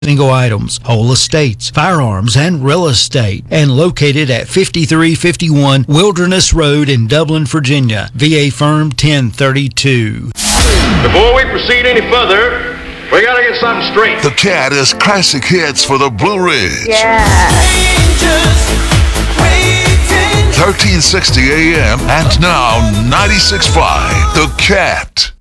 single items, whole estates, firearms, and real estate, and located at 5351 Wilderness Road in Dublin, Virginia. VA firm 1032. Before we proceed any further, we gotta get something straight. The Cat is classic hits for the Blue Ridge. Yeah. 1360 AM and now 96.5. The Cat.